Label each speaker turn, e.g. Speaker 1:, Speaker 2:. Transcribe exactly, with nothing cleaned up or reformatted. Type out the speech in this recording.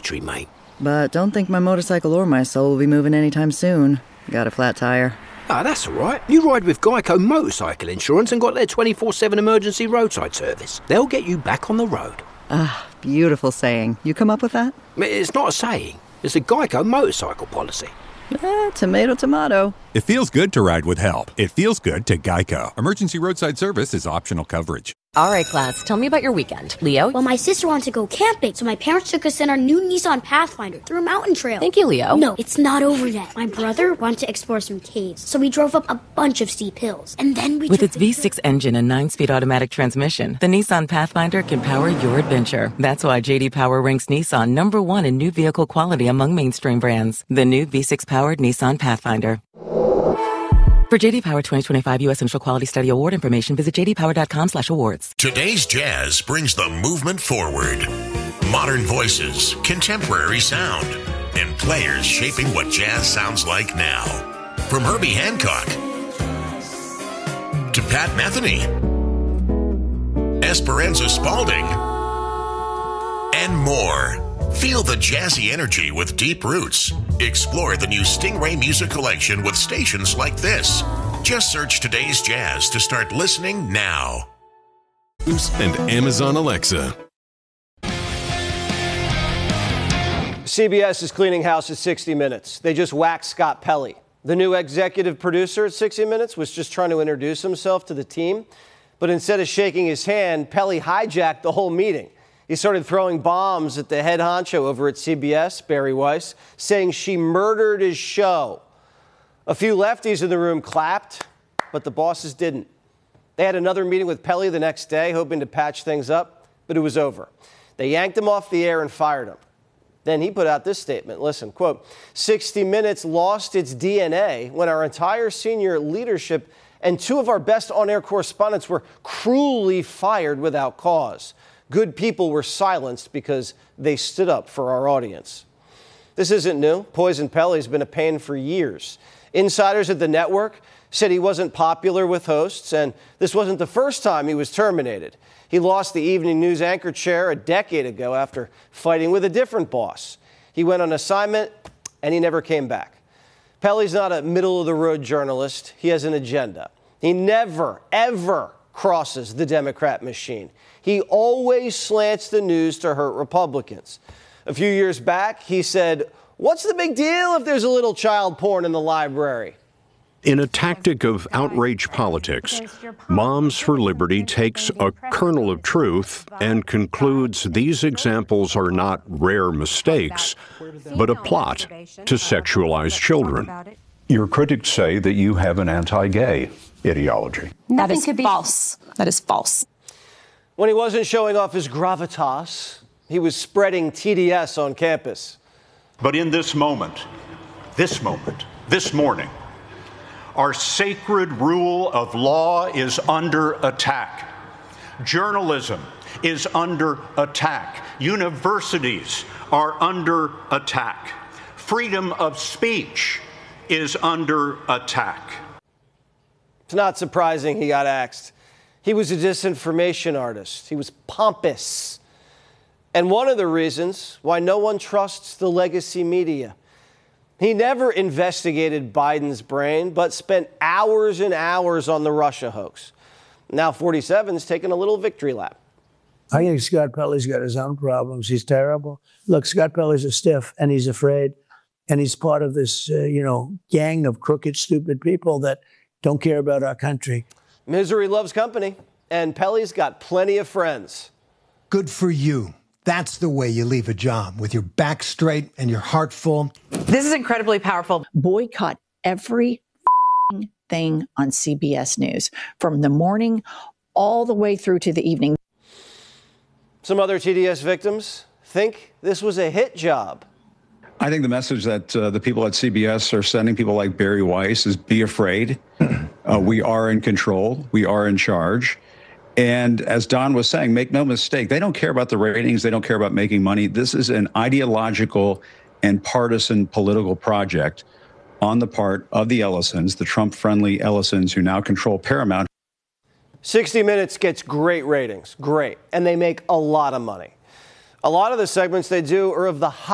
Speaker 1: military, mate.
Speaker 2: But don't think my motorcycle or my soul will be moving anytime soon. Got a flat tire.
Speaker 1: Ah, that's all right. You ride with Geico Motorcycle Insurance and got their twenty-four seven emergency roadside service. They'll get you back on the road.
Speaker 2: Ah, beautiful saying. You come up with that?
Speaker 1: It's not a saying. It's a Geico motorcycle policy.
Speaker 2: Eh, tomato, tomato.
Speaker 3: It feels good to ride with help. It feels good to Geico. Emergency roadside service is optional coverage.
Speaker 4: All right, class, tell me about your weekend. Leo?
Speaker 5: Well, my sister wanted to go camping, so my parents took us in our new Nissan Pathfinder through a mountain trail.
Speaker 4: Thank you, Leo.
Speaker 5: No, it's not over yet. My brother wanted to explore some caves, so we drove up a bunch of steep hills. And then we
Speaker 4: With
Speaker 5: took
Speaker 4: its V six engine and nine-speed automatic transmission, the Nissan Pathfinder can power your adventure. That's why J D Power ranks Nissan number one in new vehicle quality among mainstream brands. The new V six-powered Nissan Pathfinder. For J D Power twenty twenty-five U S Initial Quality Study Award information, visit j d power dot com slash awards.
Speaker 6: Today's jazz brings the movement forward. Modern voices, contemporary sound, and players shaping what jazz sounds like now. From Herbie Hancock to Pat Metheny, Esperanza Spalding, and more. Feel the jazzy energy with deep roots. Explore the new Stingray Music Collection with stations like this. Just search Today's Jazz to start listening now.
Speaker 7: And Amazon Alexa.
Speaker 8: C B S is cleaning house at sixty minutes. They just waxed Scott Pelley. The new executive producer at sixty minutes was just trying to introduce himself to the team. But instead of shaking his hand, Pelley hijacked the whole meeting. He started throwing bombs at the head honcho over at C B S, Barry Weiss, saying she murdered his show. A few lefties in the room clapped, but the bosses didn't. They had another meeting with Pelley the next day, hoping to patch things up, but it was over. They yanked him off the air and fired him. Then he put out this statement. Listen, quote, sixty minutes lost its D N A when our entire senior leadership and two of our best on-air correspondents were cruelly fired without cause. Good people were silenced because they stood up for our audience. This isn't new. Poison Pelley's been a pain for years. Insiders at the network said he wasn't popular with hosts, and this wasn't the first time he was terminated. He lost the evening news anchor chair a decade ago after fighting with a different boss. He went on assignment, and he never came back. Pelley's not a middle-of-the-road journalist. He has an agenda. He never, ever crosses the Democrat machine. He always slants the news to hurt Republicans. A few years back, he said, "What's the big deal if there's a little child porn in the library?"
Speaker 7: In a tactic of outrage politics, Moms for Liberty takes a kernel of truth and concludes these examples are not rare mistakes, but a plot to sexualize children. Your critics say that you have an anti-gay ideology.
Speaker 9: That is false. That is false.
Speaker 8: When he wasn't showing off his gravitas, he was spreading T D S on campus.
Speaker 10: But in this moment, this moment, this morning, our sacred rule of law is under attack. Journalism is under attack. Universities are under attack. Freedom of speech is under attack.
Speaker 8: It's not surprising he got axed. He was a disinformation artist. He was pompous. And one of the reasons why no one trusts the legacy media. He never investigated Biden's brain, but spent hours and hours on the Russia hoax. Now forty-seven's taking a little victory lap.
Speaker 11: I think Scott Pelley's got his own problems. He's terrible. Look, Scott Pelley's a stiff, and he's afraid. And he's part of this, uh, you know, gang of crooked, stupid people that don't care about our country.
Speaker 8: Misery loves company, and Pelley's got plenty of friends.
Speaker 12: Good for you. That's the way you leave a job, with your back straight and your heart full.
Speaker 9: This is incredibly powerful.
Speaker 13: Boycott every thing on C B S News, from the morning all the way through to the evening.
Speaker 8: Some other T D S victims think this was a hit job.
Speaker 14: I think the message that uh, the people at C B S are sending people like Barry Weiss is be afraid. Uh, we are in control. We are in charge. And as Don was saying, make no mistake, they don't care about the ratings. They don't care about making money. This is an ideological and partisan political project on the part of the Ellisons, the Trump-friendly Ellisons who now control Paramount.
Speaker 8: sixty minutes gets great ratings, great, and they make a lot of money. A lot of the segments they do are of the high